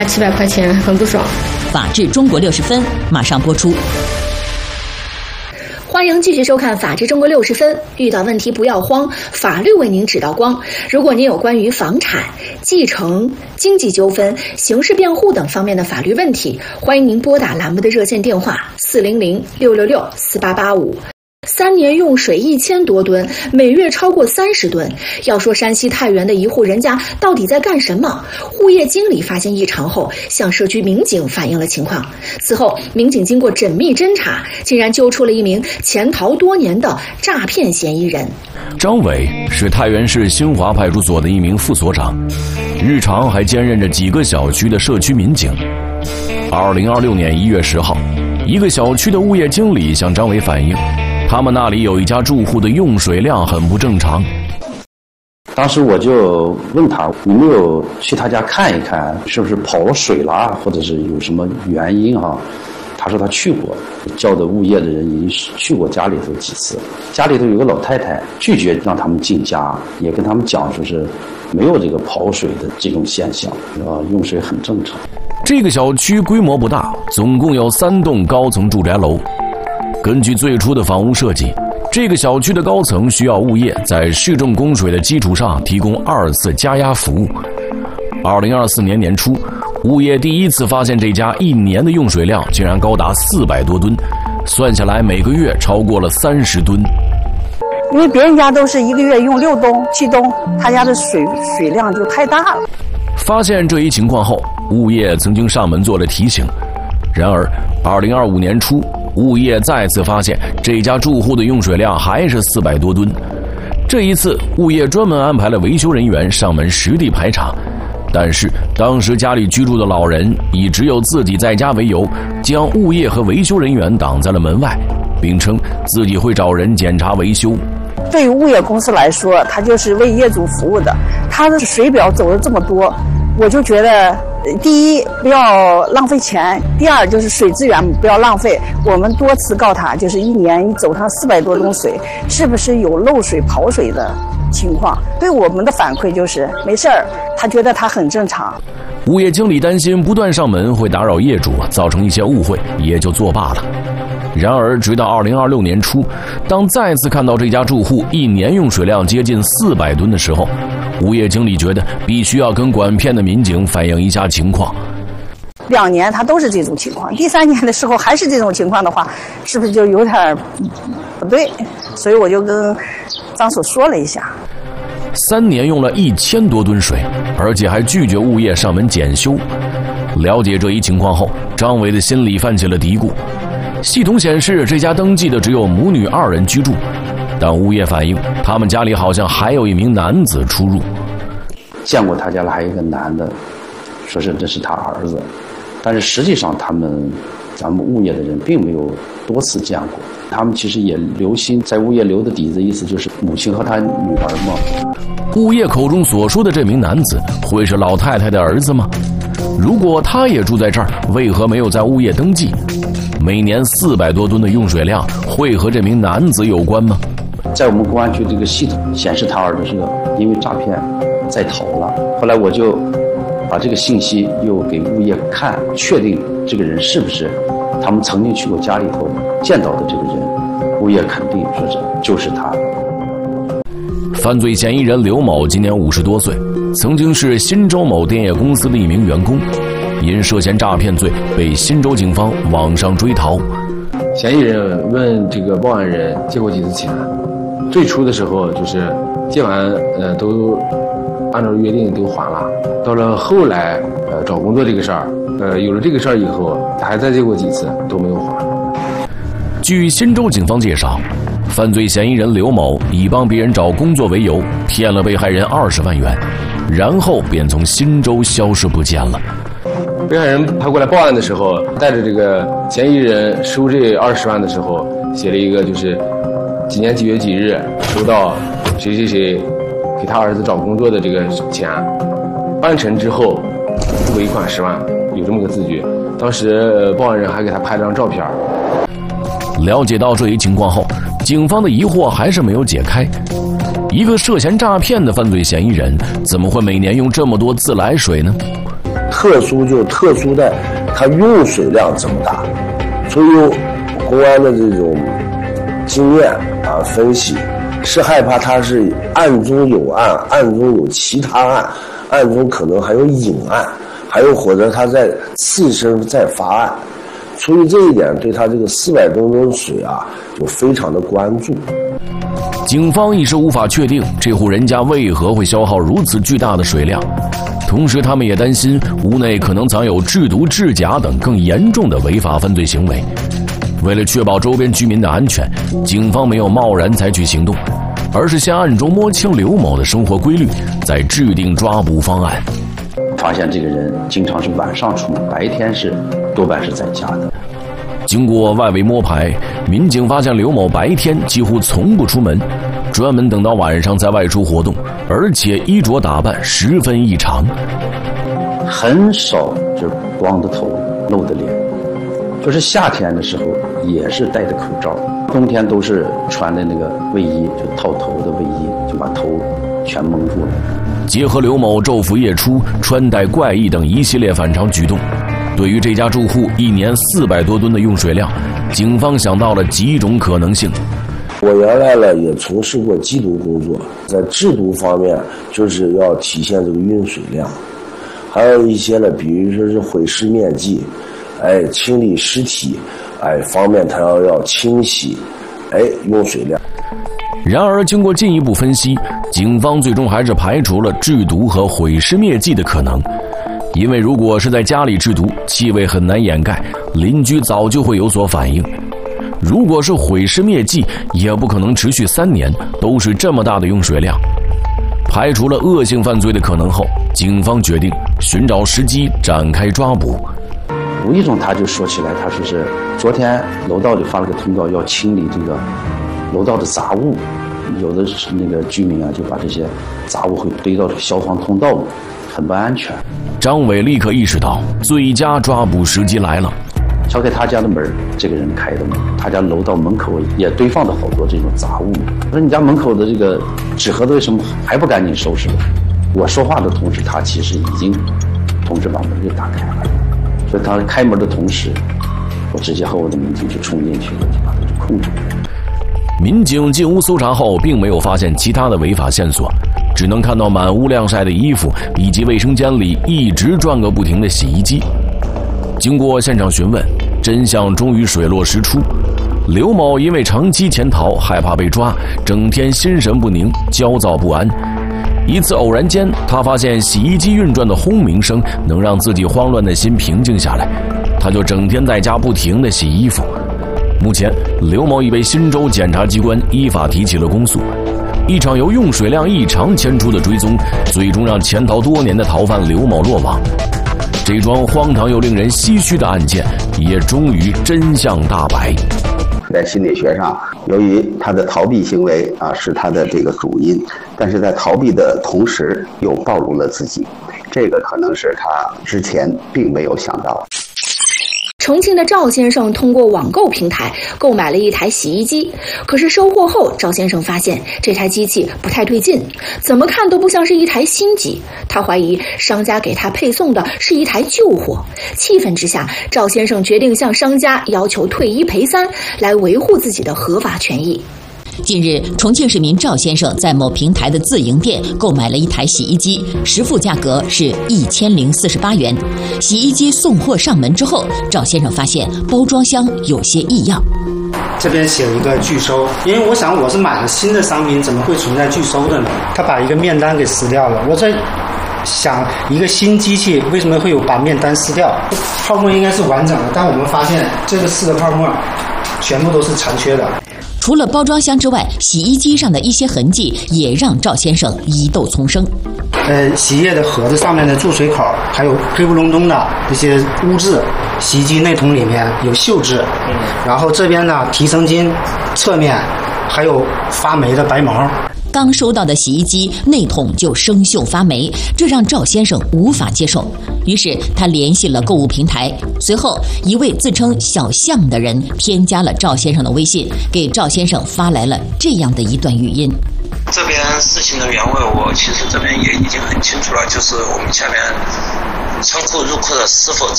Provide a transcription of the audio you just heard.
700块钱很不爽。 法治中国60分马上播出。 欢迎继续收看《法治中国60分》，遇到问题不要慌，法律为您指到光。如果您有关于房产、继承、经济纠纷、刑事辩护等方面的法律问题，欢迎您拨打栏目的热线电话400-666-4885。3年用水1000多吨，每月超过30吨。要说山西太原的一户人家到底在干什么？物业经理发现异常后，向社区民警反映了情况。此后，民警经过缜密侦查，竟然揪出了一名潜逃多年的诈骗嫌疑人。 张伟是太原市新华派出所的一名副所长，日常还兼任着几个小区的社区民警。2026年1月10号，一个小区的物业经理向张伟反映，他们那里有一家住户的用水量很不正常。 当时我就问他，你没有去他家看一看，是不是跑了水了，或者是有什么原因哈？他说他去过，叫的物业的人已经去过家里头几次。家里头有个老太太拒绝让他们进家，也跟他们讲说是没有这个跑水的这种现象，用水很正常。 这个小区规模不大，总共有3栋高层住宅楼。根据最初的房屋设计，这个小区的高层需要物业在市政供水的基础上提供2次加压服务。2024年年初，物业第一次发现这家1年的用水量竟然高达400多吨，算下来每个月超过了30吨。 因为别人家都是一个月用6吨、7吨，他家的水量就太大了。 发现这一情况后，物业曾经上门做了提醒。然而2025年初，物业再次发现这家住户的用水量还是400多吨。这一次，物业专门安排了维修人员上门实地排查，但是当时家里居住的老人以只有自己在家为由，将物业和维修人员挡在了门外，并称自己会找人检查维修。 对于物业公司来说，它就是为业主服务的，它的水表走了这么多，我就觉得第一不要浪费钱，第二就是水资源不要浪费。我们多次告他，就是1年你走上400多吨水，是不是有漏水跑水的情况？对我们的反馈就是没事儿，他觉得他很正常。 物业经理担心不断上门会打扰业主，造成一些误会，也就作罢了。然而直到2026年初，当再次看到这家住户1年用水量接近400吨的时候，物业经理觉得必须要跟管片的民警反映一下情况。 2年他都是这种情况，第3年的时候还是这种情况的话，是不是就有点不对？所以我就跟张所说了一下。 3年用了1000多吨水，而且还拒绝物业上门检修。了解这一情况后，张伟的心里泛起了嘀咕。系统显示这家登记的只有母女2人居住，但物业反映他们家里好像还有一名男子出入。 见过他家里还有一个男的，说是这是他儿子，但是实际上咱们物业的人并没有多次见过。他们其实也留心，在物业留的底子，意思就是母亲和他女儿嘛。 物业口中所说的这名男子会是老太太的儿子吗？如果他也住在这儿，为何没有在物业登记？每年400多吨的用水量会和这名男子有关吗？ 在我们公安局这个系统显示他儿子是因为诈骗在逃了。后来我就把这个信息又给物业看，确定这个人是不是他们曾经去过家里头见到的这个人。物业肯定说是就是他。 犯罪嫌疑人刘某今年50多岁，曾经是新州某电业公司的一名员工，因涉嫌诈骗罪被新州警方网上追逃。 嫌疑人问这个报案人借过几次钱，最初的时候就是借完都按照约定都还了，到了后来找工作这个事儿，有了这个事儿以后还再借过几次都没有还。 据新州警方介绍，犯罪嫌疑人刘某以帮别人找工作为由，骗了被害人20万元，然后便从新州消失不见了。 被害人他过来报案的时候，带着这个嫌疑人收这20万的时候，写了一个就是几年几月几日收到谁谁谁给他儿子找工作的这个钱，办成之后付尾款10万，有这么个字据。当时报案人还给他拍了张照片。 了解到这一情况后，警方的疑惑还是没有解开。一个涉嫌诈骗的犯罪嫌疑人，怎么会每年用这么多自来水呢？ 特殊就特殊在它用水量这么大，所以用公安的这种经验啊分析，是害怕它是案中有案，案中有其他案，案中可能还有隐案，还有或者他在次生在发案。出于这一点，对他这个400多吨水啊，就非常的关注。 警方一时无法确定这户人家为何会消耗如此巨大的水量，同时他们也担心屋内可能藏有制毒、制假等更严重的违法犯罪行为。为了确保周边居民的安全，警方没有贸然采取行动，而是先暗中摸清刘某的生活规律，再制定抓捕方案。 发现这个人经常是晚上出门，白天是多半是在家的。 经过外围摸排，民警发现刘某白天几乎从不出门，专门等到晚上才外出活动，而且衣着打扮十分异常， 很少就是光着头露的脸，就是夏天的时候也是戴着口罩，冬天都是穿的那个卫衣，就套头的卫衣，就把头全蒙住了。 结合刘某昼伏夜出、穿戴怪异等一系列反常举动，对于这家住户一年400多吨的用水量，警方想到了几种可能性。 我原来呢也从事过缉毒工作，在制毒方面就是要体现这个用水量，还有一些呢，比如说是毁尸灭迹，清理尸体，方面它要清洗，用水量。 然而经过进一步分析，警方最终还是排除了制毒和毁尸灭迹的可能。因为如果是在家里制毒，气味很难掩盖，邻居早就会有所反应。如果是毁尸灭迹，也不可能持续3年都是这么大的用水量。排除了恶性犯罪的可能后，警方决定寻找时机展开抓捕。 无意中他就说起来，他说是昨天楼道里发了个通告，要清理这个楼道的杂物，有的是那个居民啊，就把这些杂物会堆到消防通道里，很不安全。 张伟立刻意识到最佳抓捕时机来了。 敲开他家的门，这个人开的门，他家楼道门口也堆放了好多这种杂物。我说你家门口的这个纸盒子为什么还不赶紧收拾了？我说话的同时，他其实已经同时把门给打开了。所以他开门的同时，我直接和我的民警就冲进去了，就把他就控制了。 民警进屋搜查后，并没有发现其他的违法线索，只能看到满屋晾晒的衣服，以及卫生间里一直转个不停的洗衣机。经过现场询问，真相终于水落石出。刘某因为长期潜逃，害怕被抓，整天心神不宁，焦躁不安。一次偶然间，他发现洗衣机运转的轰鸣声能让自己慌乱的心平静下来，他就整天在家不停地洗衣服。目前，刘某已被新州检察机关依法提起了公诉。一场由用水量异常牵出的追踪，最终让潜逃多年的逃犯刘某落网。这桩荒唐又令人唏嘘的案件，也终于真相大白。 在心理学上，由于他的逃避行为是他的这个主因，但是在逃避的同时又暴露了自己，这个可能是他之前并没有想到。 重庆的赵先生通过网购平台购买了一台洗衣机，可是收货后，赵先生发现这台机器不太对劲，怎么看都不像是一台新机。他怀疑商家给他配送的是一台旧货。气愤之下，赵先生决定向商家要求退1赔3，来维护自己的合法权益。 近日，重庆市民赵先生在某平台的自营店购买了一台洗衣机，实付价格是1048元。洗衣机送货上门之后，赵先生发现包装箱有些异样。 这边写了一个拒收，因为我想我是买了新的商品，怎么会存在拒收的呢？他把一个面单给撕掉了。我在想，一个新机器为什么会有把面单撕掉？泡沫应该是完整的，但我们发现这个撕的泡沫全部都是残缺的。 除了包装箱之外，洗衣机上的一些痕迹也让赵先生疑窦丛生。 洗衣液的盒子上面的注水口还有黑不隆咚的一些污渍，洗衣机内桶里面有锈渍，然后这边呢提升筋侧面还有发霉的白毛。 刚收到的洗衣机内桶就生锈发霉，这让赵先生无法接受。于是他联系了购物平台，随后一位自称小象的人添加了赵先生的微信，给赵先生发来了这样的一段语音。 这边事情的原委我其实这边也已经很清楚了，就是我们下面仓库入库的是否